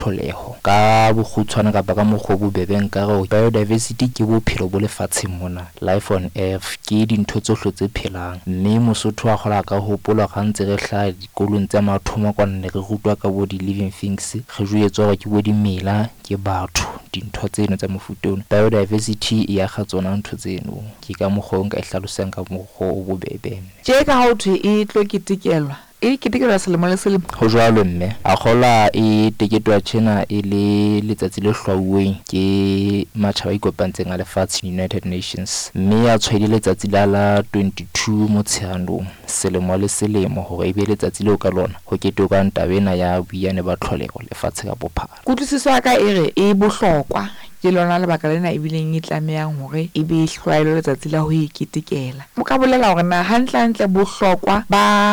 tlholeho. Ka bokgutshwane kapa ka mokgwa bobebe nkare biodiversity ke bophelo bo lefatsheng mona, life on earth ke dintho tsohle tse phelang. Mme Mosotho a kgola ka hopola ga ntse re hlaha dikolong tsa mathomo kwanne re rutwa ka bo di-living things, re jwetswa hore ke bo dimela, ke batho, dintho tseno tsa mofuta ona. Biodiversity e akga tsona ntho tseno, ke ka mokgwa nka e hlalosang ka mokgwa o bobebe. Je ka ha thwe e tlo ketekelwa selemo le selemo ho jwalo mme a kgola e teketwa tjena e le letsatsi le hlwauweng ke matjhaba a ikopantseng a lefatshe, United Nations, mme a tshwaile letsatsi la 22 Motsheanong selemo le selemo hore e be letsatsi leo ka lona ho ketekwa taba ena ya boiyane ba tlholeho lefatshe ka bophara. Kutlwisiso ya ka e re e bohlokwa ke lona lebaka lena e bileng e tlamehang hore e be hlwaelo letsatsi la ho iketekela. Mo ka bolela hore na hantle bohlokwa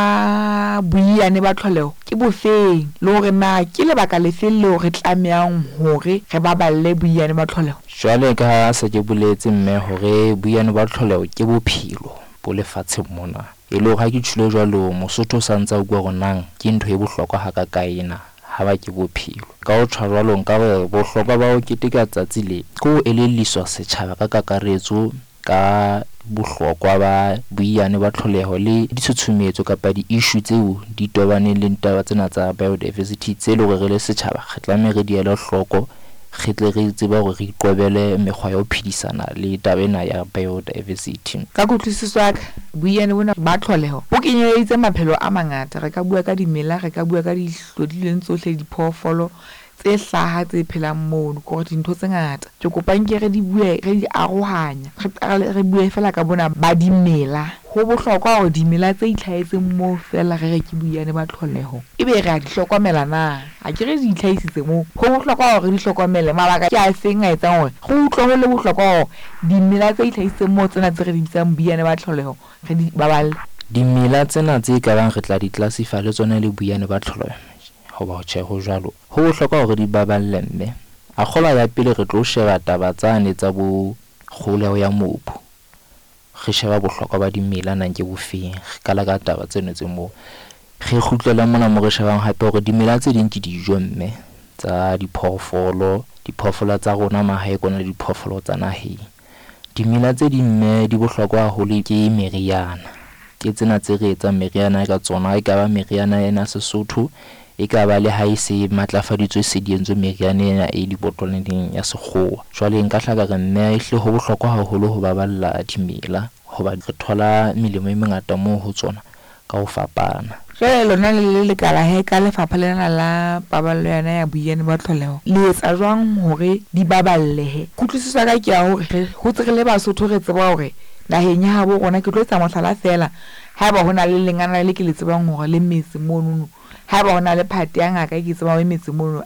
ba boiyane ba tlholeho ke bofeng le hore na ke lebaka lefe leo re tlamehang hore re baballe boiyane ba tlholeho. Jwale ka se ke boletse mme hore boiyane ba tlholeho ke bophelo bo lefatsheng mona, e le hore ha ke tshilo jwalo Mosotho sa ntse a bua hore nang ke ntho e bohlokwa ha ka kaena ha ba ke bophelo. Ka ho tshwarwalo nka re bohlokwa ba ho keteka tsatsi le ko eleliswa setjhaba ka kakaretso ka bohlokwa ba boiyane ba tlholeho le ditshutshumetso kapa di-issue tseo di tobaneng le taba tsena tsa biodiversity tse le hore re le setjhaba re tlameha re di ele hloko, re tle re tseba hore re iqobele mekgwa ya ho phedisana le taba ena ya biodiversity. Ka kutlwisiso ya ka boiyane bona ba tlholeho bo kenyeleditse maphelo a mangata. Re ka bua ka dimela, re ka bua ka dihlodileng tsohle, diphoofolo tse hlaha tse phelang mono, gore dintho tse ngata. Ke kopang ke re di bue, re di arohanya, re bue fela ka bona ba dimela. Ho bohlokwa hore dimela tse itlhaetseng moo fela re ke boiyane ba tlholeho ebe re a di hlokomela na, ha ke re di itlhaisitse moo. Ho bohlokwa hore di hlokomele, mabaka ke a feng a etsang hore go utlwe ho le bohlokwa hore dimela tse itlhaisitseng moo tsena tse re di bitsang boiyane ba tlholeho re di baballe. Dimela tsena tse ka bang re tla di classify le tsona le boiyane ba tlholeho hoba ho tjhe ho jwalo ho bohlokwa hore di baballe mme. A kgola ya pele re tlo sheba taba tsane tsa bo kgoleho ya mobu, re sheba bohlokwa ba dimela nang ke bofeng, re kala ka taba tseno tse moo. Re kgutlela mona mo re shebang hape hore dimela tse ding ke dijo mme tsa diphoofolo tsa rona mahae kona le diphoofolo tsa naheng. Dimela tse ding mme di bohlokwa haholo ke meriana, ke tsena tse re etsang meriana ka tsona, e ka ba meriana ena Sesotho, e ka ba le ha e se matlafaditswe se di entswe meriana ena e dibotloleng ya sekgowa. Jwale nka hlaka re mme ehle ho bohlokwa haholo ho baballa dimela hoba re thola melemo e mengata moo ho tsona ka ho fapana. Jwale lona le lekala he ka lefapha lena la paballo yana ya boiyane ba tlholeho le etsa jwang hore di baballehe? Kutlwisiso ka ke ya hore ho tse re le Basotho re tseba hore naheng ya habo rona ke tlo etsa mohlala fela haeba hona le lengana le ke le tsebang hore le metse mono, haeba hona le phate ya ngaka ke tsebang metse mono,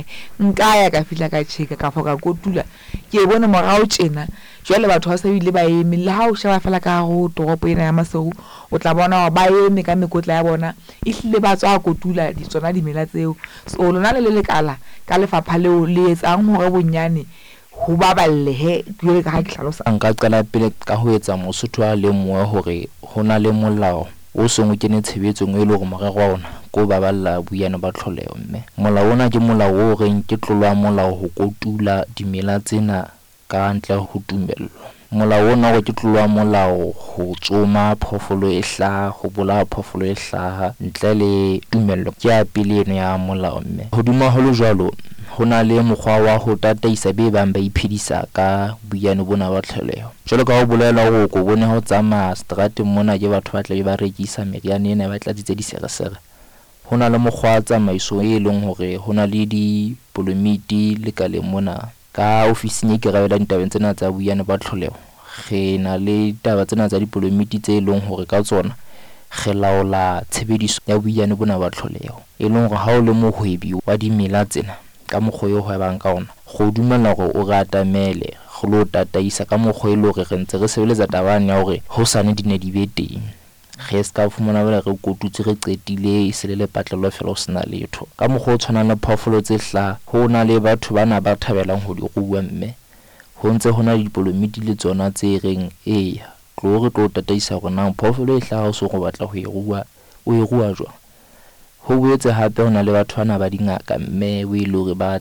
nka ya ka fihla ka tjheka ka foka kotula ke e bone morao tjena. Jwale batho ba sebile ba eme, le ha o sheba fela ka ho toropo ena ya Maseru o tla bona hore ba eme ka mekotla ya bona e hlile ba tswa kotula di tsona dimela tseo. So lona le lekala ka lefapha leo le etsang hore bonyane ho baballehe jwale ka ha ke hlalosa. Nka qala pele ka ho etsa Mosotho a le mongwe hore hona le molao o song o kene tshebetsong e le hore morero wa ona ko baballa boiyane ba tlholeho mme. Molao ona ke molao o reng ke tlolo ya molao ho kotula dimela tsena ka ntle ho tumello. Molao ona o ke tlolo ya molao ho tsoma phoofolo e hlaha, ho bolaya phoofolo e hlaha ntle le tumello, ke ya pele eno ya molao mme. Hodima ho le jwalo ho na le mokgwa wa ho tataisa be bang ba iphedisa ka boiyane bona ba tlholeho. Jwalo ka ho bolela hore ko bone ho tsamaya strateng mona ke batho ba tla ba rekisa meriana ena ba tlatsitse diseresere. Ho na le mokgwa tsamaiso e leng hore ho na le diplomiti lekaleng mona ka ofising e ke rabelang ditabeng tsena tsa boiyane ba tlholeho. Re na le taba tsena tsa diplomiti tse leng hore ka tsona re laola tshebediso ya boiyane bona ba tlholeho, e leng hore ha o le mohwebi wa dimela tsena ka mokgwa o hwebang ka ona go dumela hore o re atamele go lo tataisa ka mokgwa e le hore re ntse re sebeletsa tabane ya hore hosane di ne di be teng. Re ska fumana bela re kotutse re qetile se le patlelo fela o sena letho ka mokgwa o tshwanang le phoofolo tse hlaha. Ho na le batho bana ba thabelang ho di ruwa mme ho ntse hona le diplomiti le tsona tse reng eya re tlo tataisa hore nang phoofolo e hlaha o so go batla ho e ruwa o e ruwa jwang. Ho boetse hape hona le batho bana ba dingaka mme o ile hore ba